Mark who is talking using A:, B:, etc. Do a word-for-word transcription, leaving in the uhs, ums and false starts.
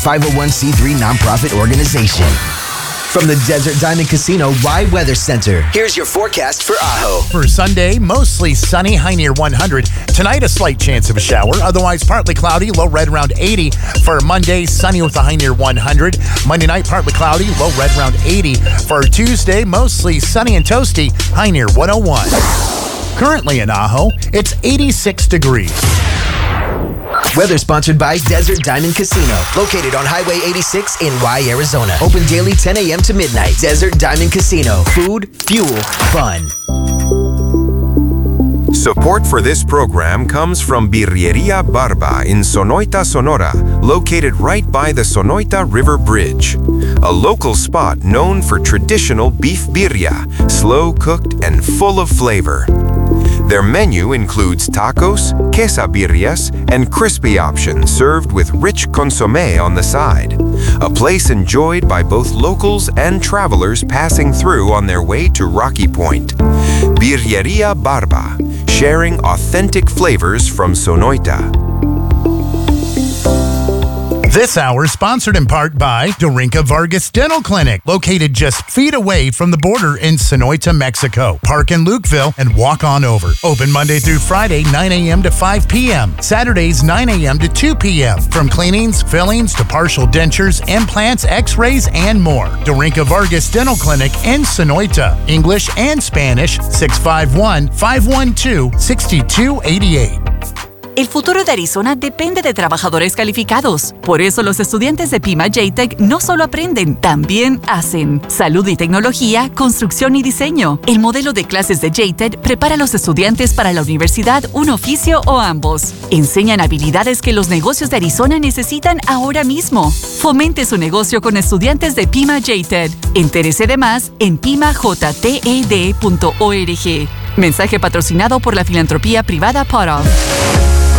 A: five oh one c three nonprofit organization. From the Desert Diamond Casino Rye Weather Center, here's your forecast for Ajo.
B: For Sunday, mostly sunny, high near one hundred. Tonight, a slight chance of a shower. Otherwise, partly cloudy, low red around eighty. For Monday, sunny with a high near one hundred. Monday night, partly cloudy, low red around eighty. For Tuesday, mostly sunny and toasty, high near one oh one. Currently in Ajo, it's eighty-six degrees.
A: Weather sponsored by Desert Diamond Casino, located on Highway eighty-six in Rye, Arizona. Open daily ten a.m. to midnight. Desert Diamond Casino. Food, fuel, fun.
C: Support for this program comes from Birreria Barba in Sonoita, Sonora, located right by the Sonoita River Bridge. A local spot known for traditional beef birria, slow-cooked and full of flavor. Their menu includes tacos, quesabirrias, and crispy options served with rich consommé on the side. A place enjoyed by both locals and travelers passing through on their way to Rocky Point. Birreria Barba, sharing authentic flavors from Sonoita.
B: This hour sponsored in part by Dorinka Vargas Dental Clinic, located just feet away from the border in Sonoita, Mexico. Park in Lukeville and walk on over. Open Monday through Friday, nine a.m. to five p.m. Saturdays, nine a.m. to two p.m. From cleanings, fillings to partial dentures, implants, x-rays, and more. Dorinka Vargas Dental Clinic in Sonoita. English and Spanish, six five one, five one two, six two eight eight.
D: El futuro de Arizona depende de trabajadores calificados. Por eso los estudiantes de Pima J-Tech no solo aprenden, también hacen. Salud y tecnología, construcción y diseño. El modelo de clases de J-Tech prepara a los estudiantes para la universidad, un oficio o ambos. Enseñan habilidades que los negocios de Arizona necesitan ahora mismo. Fomente su negocio con estudiantes de Pima J-Tech. Entérese de más en pima j t e d punto org. Mensaje patrocinado por la filantropía privada Pot of.